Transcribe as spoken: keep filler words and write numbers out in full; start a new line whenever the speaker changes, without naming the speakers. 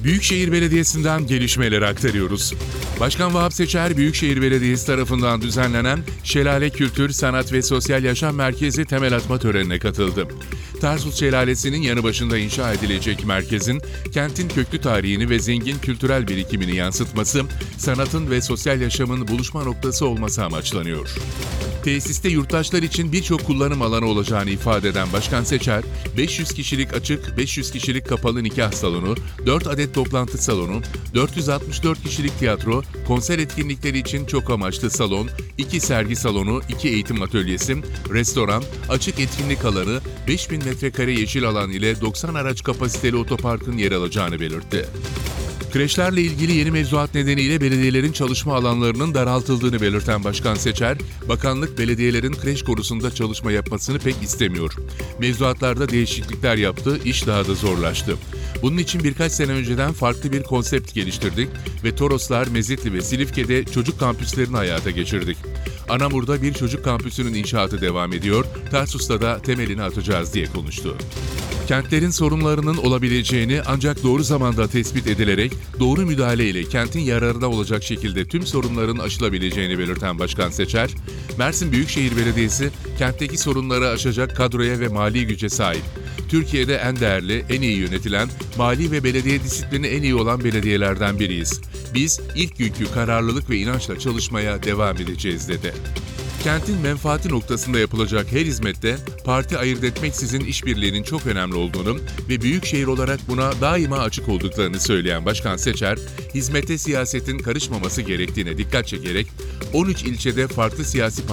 Büyükşehir Belediyesi'nden gelişmeleri aktarıyoruz. Başkan Vahap Seçer, Büyükşehir Belediyesi tarafından düzenlenen Şelale Kültür, Sanat ve Sosyal Yaşam Merkezi temel atma törenine katıldı. Tarsus Şelalesi'nin yanı başında inşa edilecek merkezin, kentin köklü tarihini ve zengin kültürel birikimini yansıtması, sanatın ve sosyal yaşamın buluşma noktası olması amaçlanıyor. Tesiste yurttaşlar için birçok kullanım alanı olacağını ifade eden Başkan Seçer, beş yüz kişilik açık, beş yüz kişilik kapalı nikah salonu, dört adet toplantı salonu, dört yüz altmış dört kişilik tiyatro, konser etkinlikleri için çok amaçlı salon, iki sergi salonu, iki eğitim atölyesi, restoran, açık etkinlik alanı, beş bin metrekare yeşil alan ile doksan araç kapasiteli otoparkın yer alacağını belirtti. Kreşlerle ilgili yeni mevzuat nedeniyle belediyelerin çalışma alanlarının daraltıldığını belirten Başkan Seçer, bakanlık belediyelerin kreş konusunda çalışma yapmasını pek istemiyor. Mevzuatlarda değişiklikler yaptı, iş daha da zorlaştı. Bunun için birkaç sene önceden farklı bir konsept geliştirdik ve Toroslar, Mezitli ve Silifke'de çocuk kampüslerini hayata geçirdik. Anamur'da bir çocuk kampüsünün inşaatı devam ediyor, Tarsus'ta da temelini atacağız diye konuştu. Kentlerin sorunlarının olabileceğini ancak doğru zamanda tespit edilerek doğru müdahale ile kentin yararına olacak şekilde tüm sorunların aşılabileceğini belirten Başkan Seçer, Mersin Büyükşehir Belediyesi kentteki sorunları aşacak kadroya ve mali güce sahip. Türkiye'de en değerli, en iyi yönetilen, mali ve belediye disiplini en iyi olan belediyelerden biriyiz. Biz ilk günkü kararlılık ve inançla çalışmaya devam edeceğiz dedi. Kentin menfaati noktasında yapılacak her hizmette parti ayırt etmeksizin işbirliğinin çok önemli olduğunu ve büyükşehir olarak buna daima açık olduklarını söyleyen Başkan Seçer, hizmete siyasetin karışmaması gerektiğine dikkat çekerek on üç ilçede farklı siyasi